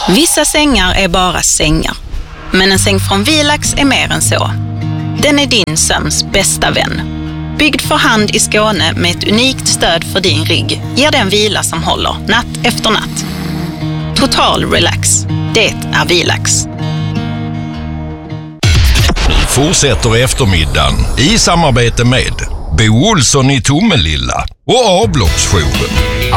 Vissa sängar är bara sängar. Men en säng från Vilax är mer än så. Den är din sömns bästa vän. Byggd för hand i Skåne med ett unikt stöd för din rygg ger den vila som håller natt efter natt. Total relax. Det är Vilax. Fortsätter eftermiddagen i samarbete med Bo Olsson i Tomelilla och Avloppsjouren.